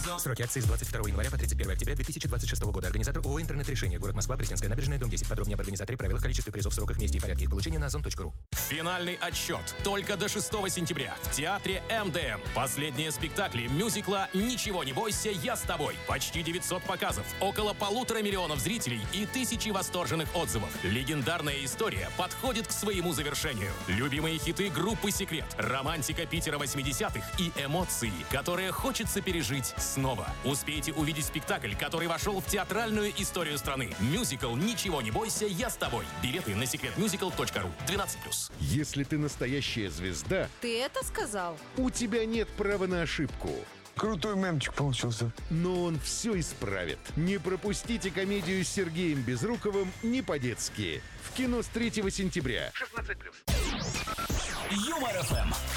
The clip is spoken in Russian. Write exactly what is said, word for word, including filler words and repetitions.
Сроки акции с двадцать второго января по тридцать первое октября две тысячи двадцать шестого года. Организатор ООО «Интернет-решение». Город Москва, Пресненская набережная, дом десять. Подробнее об организаторе, правилах, количестве призов, сроках, месте и порядке их получения на озон точка ру. Финальный отсчет только до шестого сентября в театре эм дэ эм. Последние спектакли мюзикла «Ничего не бойся, я с тобой». Почти девятьсот показов, около полутора миллионов зрителей и тысячи восторженных отзывов. Легендарная история подходит к своему завершению. Любимые хиты группы «Секрет», романтика Питера восьмидесятых и эмоции, которые хочется пережить снова. Успейте увидеть спектакль, который вошел в театральную историю страны. Мюзикл «Ничего не бойся, я с тобой». Билеты на секрет мюзикл точка ру. двенадцать плюс. Если ты настоящая звезда, Ты это сказал? у тебя нет права на ошибку. Крутой мемчик получился. Но он все исправит. Не пропустите комедию с Сергеем Безруковым «Не по-детски». В кино с третьего сентября. Юмор эф эм.